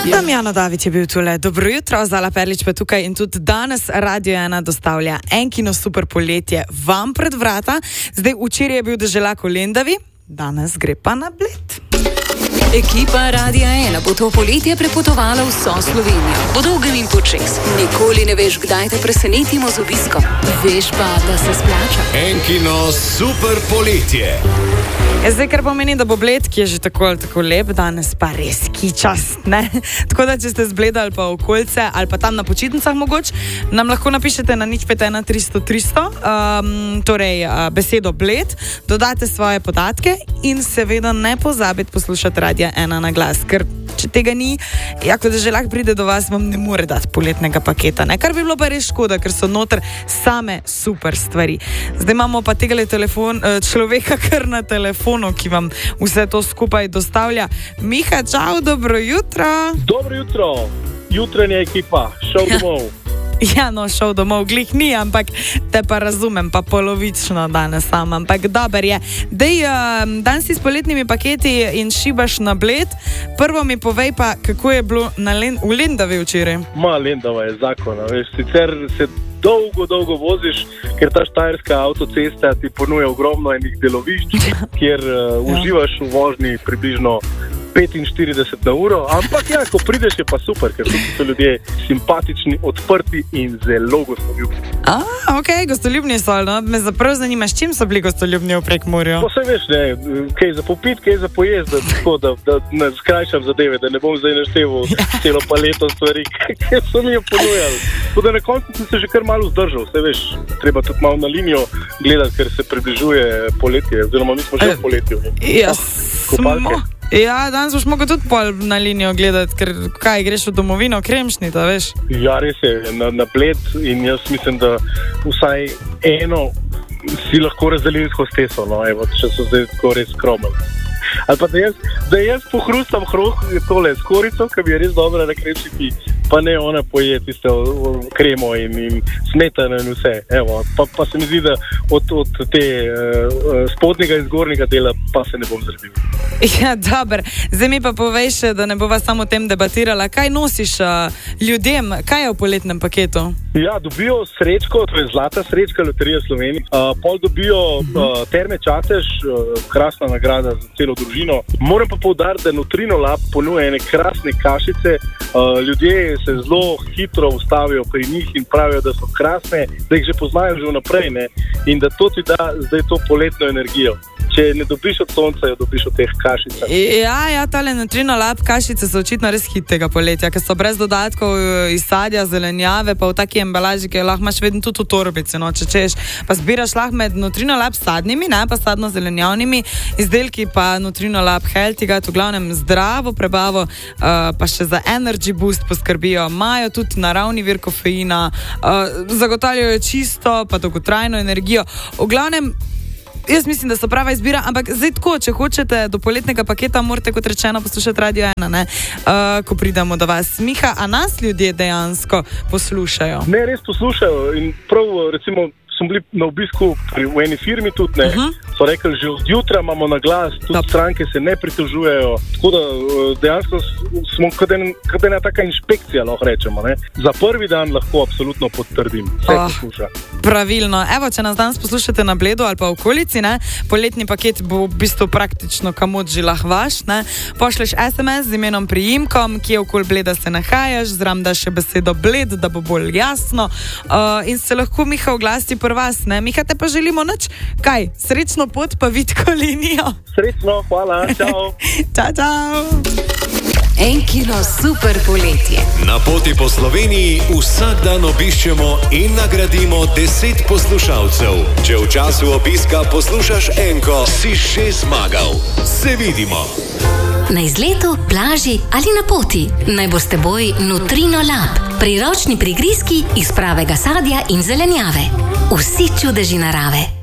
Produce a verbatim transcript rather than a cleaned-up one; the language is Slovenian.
Damjano David je bil tule. Dobro jutro, Zala Perlič pa tukaj in tudi danes Radio ena dostavlja Enkino super poletje vam pred vrata. Zdaj, včeraj je bil deželak v Lendavi, danes gre pa na Bled. Ekipa Radia ena bo to poletje prepotovala vso Slovenijo. Po dolgem in počez. Nikoli ne veš, kdaj te presenetimo z obiskom. Veš pa, da se splača. Enkino super poletje. Zdaj, kar pomeni, da bo Bled, ki je že tako ali tako lep, danes pa res kičast, ne? Tako da, če ste z Bleda ali pa okolice, ali pa tam na počitnicah mogoče, nam lahko napišete na nič pet ena tristo tristo, um, torej uh, besedo Bled, dodate svoje podatke in seveda ne pozabite poslušati Radia ena na glas, ker če tega ni, jako da že lahko pride do vas, vam ne more dati poletnega paketa, ne? Kar bi bilo pa res škoda, ker so noter same super stvari. Zdaj imamo pa tega telefon, človeka kar na telefonu, ki vam vse to skupaj dostavlja. Miha, čau, dobro jutro. Dobro jutro, jutranja ekipa, šel domov. Ja, no, šel domov, glih ni, ampak te pa razumem, pa polovično danes sam, ampak dober je. Dej, um, dan si s poletnimi paketi in šibaš na Bled. Prvo mi povej pa, kako je bilo na Len- v Lendavi včeraj. Ma, Lendava je zakon, veš, sicer se dolgo, dolgo voziš, ker ta štajerska avtocesta ti ponuja ogromno enih delovišč, kjer uh, uživaš v vožnji približno petinštirideset na uro, ampak ja, ko prideš je pa super, ker so ljudje simpatični, odprti in zelo gostoljubni. A, ok, gostoljubni so, no, me zaprav zanima, s čim so bili gostoljubni v Prekmurju? Pa saj veš, ne, kaj za popit, kaj za pojezd, da, tako, da, da ne skrajšam zadeve, da ne bom zdaj našteval celo paleto stvari, kaj so mi jo ponujali. Tako da na koncu sem se že kar malo vzdržal, saj veš, treba tudi malo na linijo gledati, ker se približuje poletje, oziroma mi smo že v poletju. Ja, smo. Ja, danes boš mogel tudi pol na linijo gledati, ker kaj, greš v domovino, Kremšnita, veš? Ja, res je, na, na Bled in jaz mislim, da vsaj eno si lahko razdelil s hosteso, no, evo, če so zdaj tako res skromen. Ali pa da jaz, da jaz pohrustam hruh tole s korico, ki bi je res dobra na kremšniki, pa ne ona poje tiste kremo in, in smetano in vse. Evo, pa, pa se mi zdi, da od, od te uh, spodnjega in zgornjega dela pa se ne bom zredil. Ja, dober. Zdaj mi pa povej še, da ne bova samo o tem debatirala. Kaj nosiš uh, ljudem? Kaj je v poletnem paketu? Ja, dobijo srečko, to je zlata srečka Loterije Slovenije. Uh, pol dobijo uh, Terme Čatež, uh, krasna nagrada za celo družino. Moram pa poudariti, da Nutrino Lab ponuja ene krasne kašice. Uh, ljudje se zelo hitro ustavijo pri njih in pravijo, da so krasne, da jih že poznajo že vnaprej, ne? In da to ti da zdaj to poletno energijo. Če ne dobiš od sonca, jo dobiš od teh kašic. Ja, ja, tale Nutrino Lab kašice so očitno res hit tega poletja, ker so brez dodatkov iz sadja, zelenjave, pa v taki embalaži, ki jo lahko imaš vedno tudi v torbici, no, če češ. Pa zbiraš lahko med Nutrino Lab sadnimi, ne, pa sadno-zelenjavnimi izdelki, pa Nutrino Lab Healthy, v glavnem zdravo prebavo, uh, pa še za energy boost poskrbijo. Imajo tudi naravni vir kofeina, uh, zagotavljajo čisto, pa dolgotrajno energijo. V glavnem, jaz mislim, da so prava izbira, ampak zdaj tako, če hočete do poletnega paketa, morate, kot rečeno, poslušati Radio ena, ne? Uh, ko pridemo do vas. Miha, a nas ljudje dejansko poslušajo? Ne, res poslušajo in prav, recimo, smo bili na obisku pri, v eni firmi tudi, ne, uh-huh. So rekli, že od jutra imamo na glas, tudi Top. Stranke se ne pritožujejo, tako da dejansko smo kot ena, kot ena taka inšpekcija, lahko rečemo, ne. Za prvi dan lahko absolutno potrdim, vse oh, posluša. Pravilno. Evo, če nas danes poslušate na Bledu ali pa v okolici, ne, poletni paket bo v bistvu praktično kamot že lahko vaš, ne. Pošleš es em es z imenom priimkom, kje okoli Bleda se nahajaš, zram daš še besedo Bled, da bo bolj jasno, uh, in se lahko Miha oglasi pri vas, ne. Miha, te pa želimo nič. Kaj? Srečno pot pa vitko linijo. Srečno, hvala, čau. Čau, čau. Enkino super poletje. Na poti po Sloveniji vsak dan obiščemo in nagradimo deset poslušalcev. Če v času obiska poslušaš Enko, si še zmagal. Se vidimo. Na izletu, plaži ali na poti. Naj bo s teboj Nutrino Lab. Priročni prigrizki iz pravega sadja in zelenjave. Vsi čudeži narave.